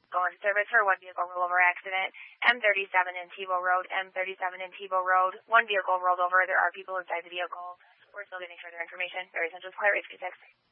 go into service for one vehicle rollover accident. M37 in Tebow Road, M37 in Tebow Road. One vehicle rolled over. There are people inside the vehicle. We're still getting further information. Very Central Quiet Race 6.